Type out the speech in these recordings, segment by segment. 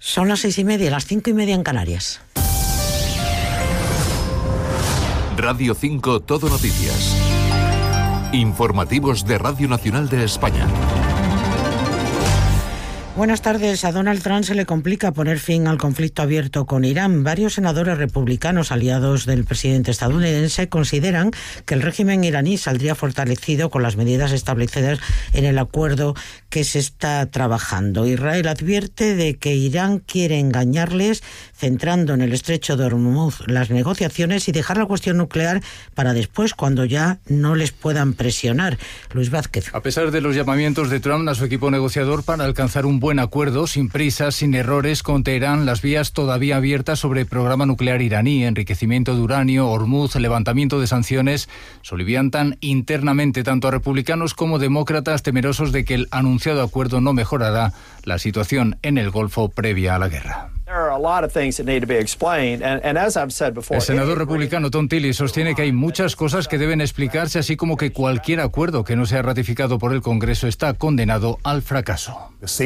Son las 6:30, las 5:30 en Canarias. Radio 5 Todo Noticias. Informativos de Radio Nacional de España. Buenas tardes. A Donald Trump se le complica poner fin al conflicto abierto con Irán. Varios senadores republicanos aliados del presidente estadounidense consideran que el régimen iraní saldría fortalecido con las medidas establecidas en el acuerdo que se está trabajando. Israel advierte de que Irán quiere engañarles, centrando en el estrecho de Hormuz las negociaciones y dejar la cuestión nuclear para después, cuando ya no les puedan presionar. Luis Vázquez. A pesar de los llamamientos de Trump a su equipo negociador para alcanzar un buen acuerdo, sin prisas, sin errores, con Teherán, las vías todavía abiertas sobre el programa nuclear iraní, enriquecimiento de uranio, Hormuz, levantamiento de sanciones, soliviantan internamente tanto a republicanos como demócratas, temerosos de que el anunciado acuerdo no mejorará la situación en el Golfo previa a la guerra. El senador republicano Tom Tillis sostiene que hay muchas cosas que deben explicarse, así como que cualquier acuerdo que no sea ratificado por el Congreso está condenado al fracaso.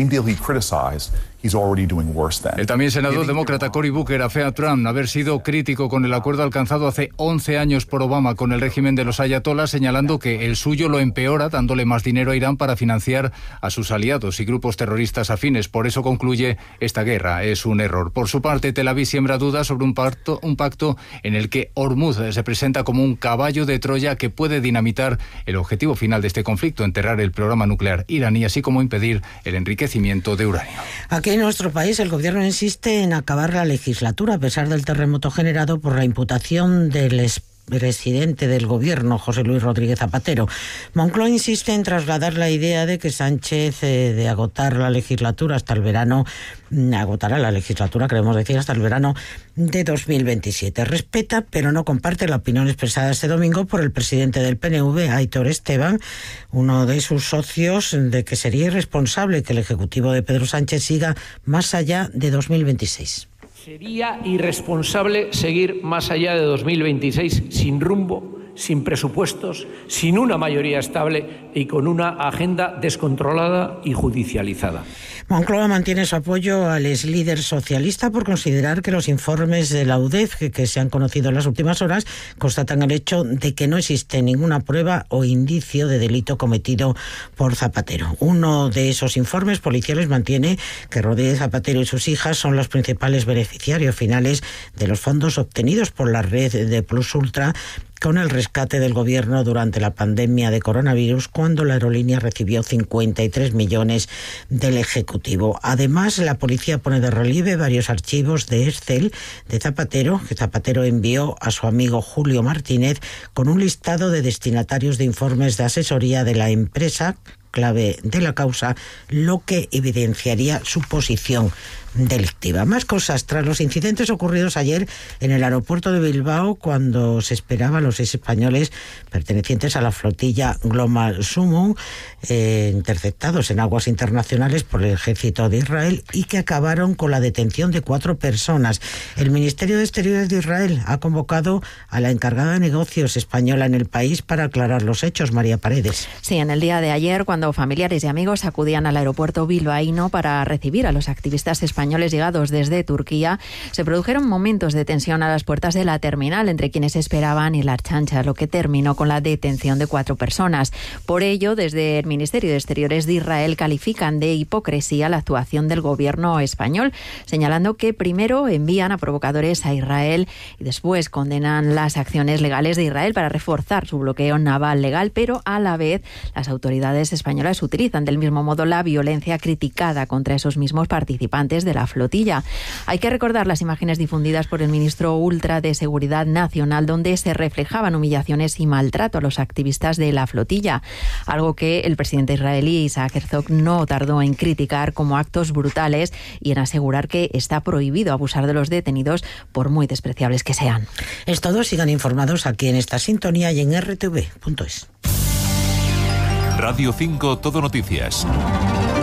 El también senador demócrata Cory Booker afea a Trump haber sido crítico con el acuerdo alcanzado hace 11 años por Obama con el régimen de los ayatolás, señalando que el suyo lo empeora, dándole más dinero a Irán para financiar a sus aliados y grupos terroristas afines. Por eso concluye: esta guerra es un error. Por su parte, Tel Aviv siembra dudas sobre un pacto en el que Hormuz se presenta como un caballo de Troya que puede dinamitar el objetivo final de este conflicto, enterrar el programa nuclear iraní, así como impedir el enriquecimiento de uranio. Aquí en nuestro país el gobierno insiste en acabar la legislatura a pesar del terremoto generado por la imputación del presidente del gobierno, José Luis Rodríguez Zapatero. Moncloa insiste en trasladar la idea de que Sánchez de agotar la legislatura hasta el verano, agotará la legislatura, queremos decir, hasta el verano de 2027. Respeta, pero no comparte la opinión expresada este domingo por el presidente del PNV, Aitor Esteban, uno de sus socios, de que sería irresponsable que el Ejecutivo de Pedro Sánchez siga más allá de 2026. Sería irresponsable seguir más allá de 2026 sin rumbo, sin presupuestos, sin una mayoría estable y con una agenda descontrolada y judicializada. Moncloa mantiene su apoyo al exlíder socialista por considerar que los informes de la UDEF que se han conocido en las últimas horas constatan el hecho de que no existe ninguna prueba o indicio de delito cometido por Zapatero. Uno de esos informes policiales mantiene que Rodríguez Zapatero y sus hijas son los principales beneficiarios finales de los fondos obtenidos por la red de Plus Ultra con el rescate del gobierno durante la pandemia de coronavirus, cuando la aerolínea recibió 53 millones del Ejecutivo. Además, la policía pone de relieve varios archivos de Excel de Zapatero, que Zapatero envió a su amigo Julio Martínez, con un listado de destinatarios de informes de asesoría de la empresa clave de la causa, lo que evidenciaría su posición delictiva. Más cosas. Tras los incidentes ocurridos ayer en el aeropuerto de Bilbao, cuando se esperaba a los 6 españoles pertenecientes a la flotilla Global Summon, interceptados en aguas internacionales por el ejército de Israel, y que acabaron con la detención de 4 personas. El Ministerio de Exteriores de Israel ha convocado a la encargada de negocios española en el país para aclarar los hechos. María Paredes. Sí, en el día de ayer, cuando familiares y amigos acudían al aeropuerto bilbaíno para recibir a los activistas españoles llegados desde Turquía, se produjeron momentos de tensión a las puertas de la terminal entre quienes esperaban y la chancha, lo que terminó con la detención de 4 personas. Por ello, desde el Ministerio de Exteriores de Israel califican de hipocresía la actuación del gobierno español, señalando que primero envían a provocadores a Israel y después condenan las acciones legales de Israel para reforzar su bloqueo naval legal, pero a la vez las autoridades españolas utilizan del mismo modo la violencia criticada contra esos mismos participantes de la flotilla. Hay que recordar las imágenes difundidas por el ministro ultra de Seguridad Nacional, donde se reflejaban humillaciones y maltrato a los activistas de la flotilla, algo que el presidente israelí Isaac Herzog no tardó en criticar como actos brutales y en asegurar que está prohibido abusar de los detenidos, por muy despreciables que sean. Es todo. Sigan informados aquí en esta sintonía y en rtv.es. Radio 5 Todo Noticias.